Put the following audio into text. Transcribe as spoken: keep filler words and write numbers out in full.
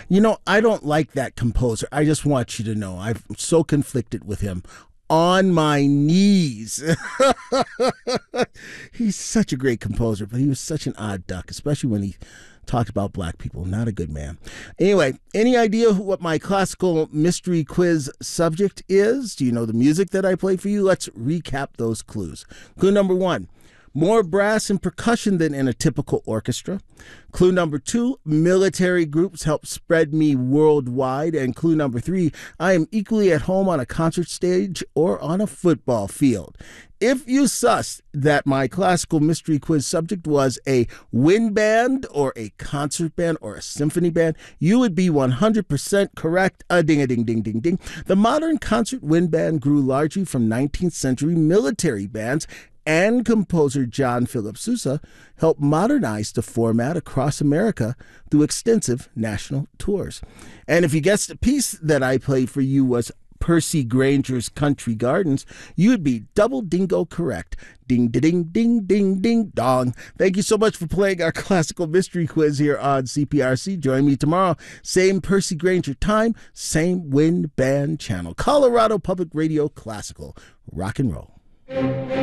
You know, I don't like that composer. I just want you to know I'm so conflicted with him. On my knees. He's such a great composer, but he was such an odd duck, especially when he talked about black people. Not a good man. Anyway, any idea what my classical mystery quiz subject is? Do you know the music that I play for you? Let's recap those clues. Clue number one. More brass and percussion than in a typical orchestra. Clue number two, military groups help spread me worldwide. And clue number three, I am equally at home on a concert stage or on a football field. If you sussed that my classical mystery quiz subject was a wind band or a concert band or a symphony band, you would be one hundred percent correct. A ding, a ding, ding, ding, ding. The modern concert wind band grew largely from nineteenth century military bands, and composer John Philip Sousa helped modernize the format across America through extensive national tours. And if you guessed the piece that I played for you was Percy Granger's Country Gardens, you'd be double dingo correct. Ding, ding, ding, ding, ding, dong. Thank you so much for playing our classical mystery quiz here on C P R C. Join me tomorrow. Same Percy Granger time, same wind band channel. Colorado Public Radio Classical. Rock and roll.